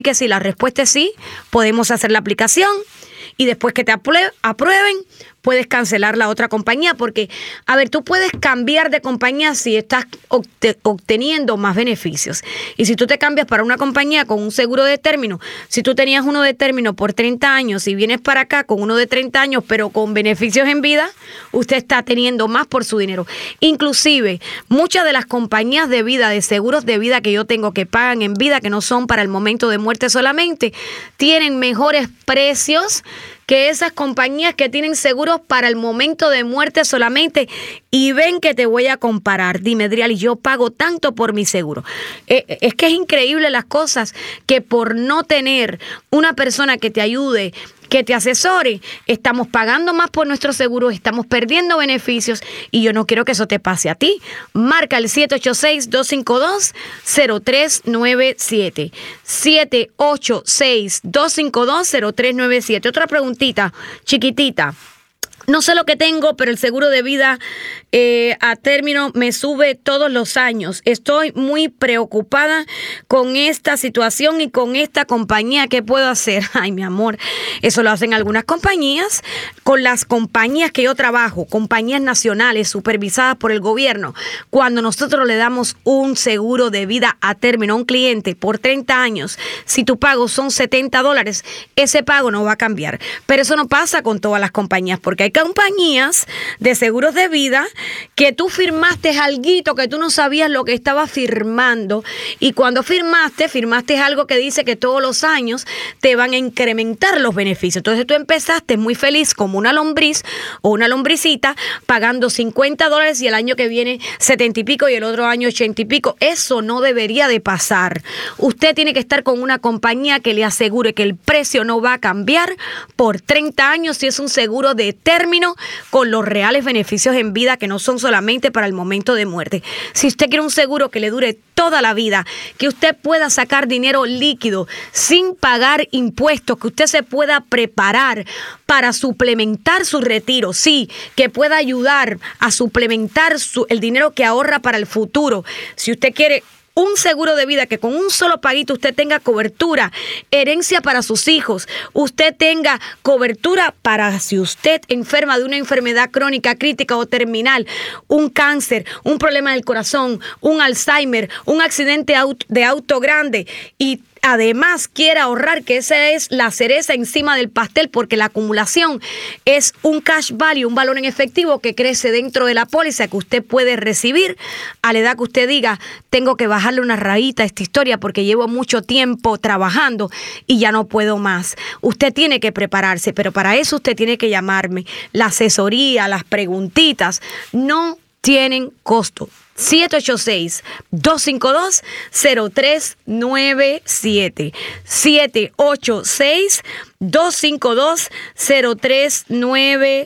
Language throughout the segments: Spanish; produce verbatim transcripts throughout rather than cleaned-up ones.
que si la respuesta es sí, podemos hacer la aplicación y después que te aprueben, puedes cancelar la otra compañía porque, a ver, tú puedes cambiar de compañía si estás obteniendo más beneficios. Y si tú te cambias para una compañía con un seguro de término, si tú tenías uno de término por treinta años y vienes para acá con uno de treinta años pero con beneficios en vida, usted está teniendo más por su dinero. Inclusive, muchas de las compañías de vida, de seguros de vida que yo tengo que pagan en vida, que no son para el momento de muerte solamente, tienen mejores precios que esas compañías que tienen seguros para el momento de muerte solamente. Y ven que te voy a comparar. Dime, Adriali, yo pago tanto por mi seguro. Eh, es que es increíble las cosas que por no tener una persona que te ayude, que te asesore, estamos pagando más por nuestro seguro, estamos perdiendo beneficios y yo no quiero que eso te pase a ti. Marca el siete ocho seis, dos cinco dos, cero tres nueve siete. siete ocho seis, dos cinco dos, cero tres nueve siete. Otra preguntita, chiquitita. No sé lo que tengo, pero el seguro de vida eh, a término me sube todos los años. Estoy muy preocupada con esta situación y con esta compañía. ¿Qué puedo hacer? Ay, mi amor, eso lo hacen algunas compañías. Con las compañías que yo trabajo, compañías nacionales supervisadas por el gobierno, cuando nosotros le damos un seguro de vida a término a un cliente por treinta años, si tu pago son setenta dólares, ese pago no va a cambiar. Pero eso no pasa con todas las compañías, porque hay compañías de seguros de vida que tú firmaste alguito que tú no sabías lo que estabas firmando y cuando firmaste, firmaste algo que dice que todos los años te van a incrementar los beneficios. Entonces tú empezaste muy feliz como una lombriz o una lombricita pagando cincuenta dólares y el año que viene setenta y pico y el otro año ochenta y pico. Eso no debería de pasar. Usted tiene que estar con una compañía que le asegure que el precio no va a cambiar por treinta años si es un seguro de término con los reales beneficios en vida que no son solamente para el momento de muerte. Si usted quiere un seguro que le dure toda la vida, que usted pueda sacar dinero líquido sin pagar impuestos, que usted se pueda preparar para suplementar su retiro, sí, que pueda ayudar a suplementar su, el dinero que ahorra para el futuro. Si usted quiere un seguro de vida que con un solo paguito usted tenga cobertura, herencia para sus hijos, usted tenga cobertura para si usted enferma de una enfermedad crónica, crítica o terminal, un cáncer, un problema del corazón, un Alzheimer, un accidente de auto grande y además quiere ahorrar, que esa es la cereza encima del pastel, porque la acumulación es un cash value, un valor en efectivo que crece dentro de la póliza que usted puede recibir a la edad que usted diga, tengo que bajarle una rayita a esta historia porque llevo mucho tiempo trabajando y ya no puedo más. Usted tiene que prepararse, pero para eso usted tiene que llamarme. La asesoría, las preguntitas no tienen costo. siete ocho seis, dos cinco dos, cero tres nueve siete. siete ocho seis, dos cinco dos, cero tres nueve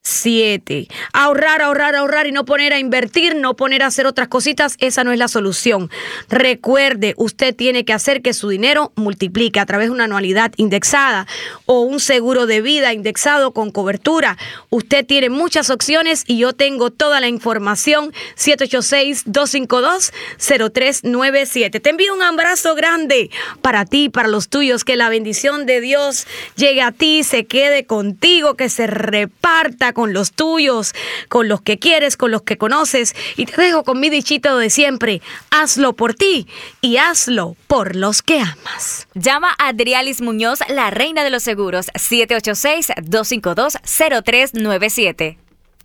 siete. Ahorrar, ahorrar, ahorrar y no poner a invertir, no poner a hacer otras cositas, esa no es la solución. Recuerde, usted tiene que hacer que su dinero multiplique a través de una anualidad indexada o un seguro de vida indexado con cobertura. Usted tiene muchas opciones y yo tengo toda la información. siete ocho seis, dos cinco dos, cero tres nueve siete. Te envío un abrazo grande para ti, para los tuyos, que la bendición de Dios llegue a ti, se quede contigo, que se reparta con los tuyos, con los que quieres, con los que conoces. Y te dejo con mi dichito de siempre: hazlo por ti y hazlo por los que amas. Llama a Adrialis Muñoz, la reina de los seguros, siete ocho seis, dos cinco dos, cero tres nueve siete.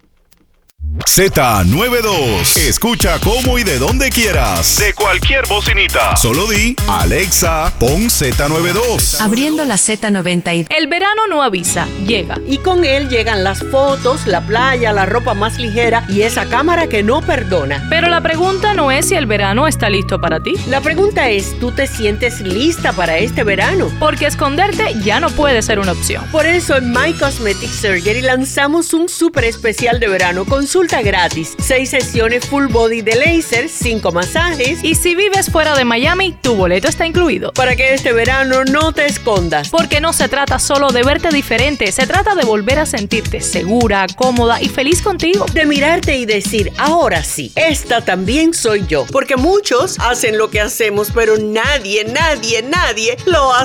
Z noventa y dos. Escucha cómo y de donde quieras. De cualquier bocinita. Solo di, Alexa, pon Z noventa y dos. Abriendo la Z noventa y dos. El verano no avisa, llega. Y con él llegan las fotos, la playa, la ropa más ligera y esa cámara que no perdona. Pero la pregunta no es si el verano está listo para ti. La pregunta es, ¿tú te sientes lista para este verano? Porque esconderte ya no puede ser una opción. Por eso en My Cosmetic Surgery lanzamos un súper especial de verano. Consulta consulta gratis, seis sesiones full body de láser, cinco masajes. Y si vives fuera de Miami, tu boleto está incluido. Para que este verano no te escondas. Porque no se trata solo de verte diferente, se trata de volver a sentirte segura, cómoda y feliz contigo. De mirarte y decir, ahora sí, esta también soy yo. Porque muchos hacen lo que hacemos, pero nadie, nadie, nadie lo hace